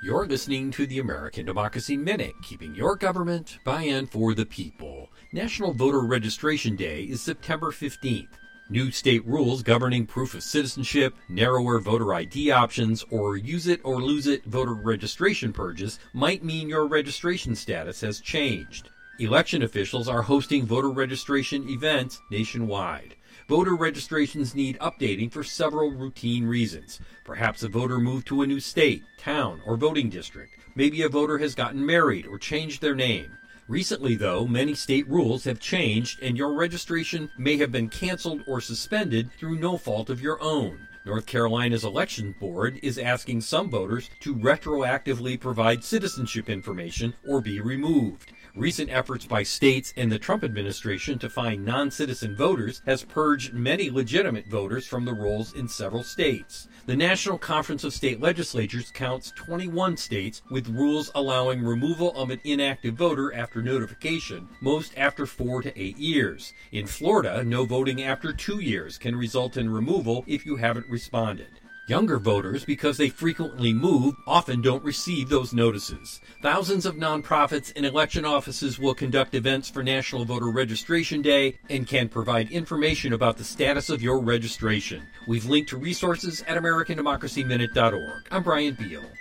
You're listening to the American Democracy Minute, keeping your government by and for the people. National Voter Registration Day is September 15th. New state rules governing proof of citizenship, narrower voter ID options, or use it or lose it voter registration purges might mean your registration status has changed. Election officials are hosting voter registration events nationwide. Voter registrations need updating for several routine reasons. Perhaps a voter moved to a new state, town, or voting district. Maybe a voter has gotten married or changed their name. Recently, though, many state rules have changed and your registration may have been canceled or suspended through no fault of your own. North Carolina's election board is asking some voters to retroactively provide citizenship information or be removed. Recent efforts by states and the Trump administration to find non-citizen voters has purged many legitimate voters from the rolls in several states. The National Conference of State Legislatures counts 21 states with rules allowing removal of an inactive voter after notification, most after 4 to 8 years. In Florida, no voting after 2 years can result in removal if you haven't responded. Younger voters, because they frequently move, often don't receive those notices. Thousands of nonprofits and election offices will conduct events for National Voter Registration Day and can provide information about the status of your registration. We've linked to resources at AmericanDemocracyMinute.org. I'm Brian Beal.